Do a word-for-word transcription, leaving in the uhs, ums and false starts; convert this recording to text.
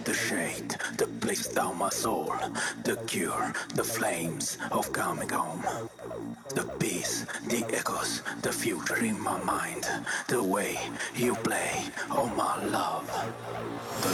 the shade that bleeds down my soul, the cure, the flames of coming home. The peace, the echoes, the future in my mind, the way you play, oh my love. The